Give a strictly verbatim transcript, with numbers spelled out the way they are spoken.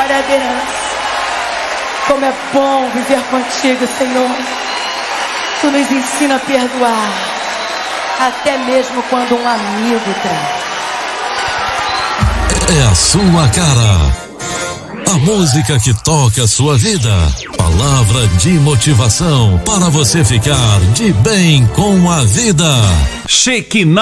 Glória a Deus. Como é bom viver contigo, Senhor. Tu nos ensina a perdoar, até mesmo quando um amigo trai. É a sua cara. A música que toca a sua vida. Palavra de motivação para você ficar de bem com a vida. Shekinah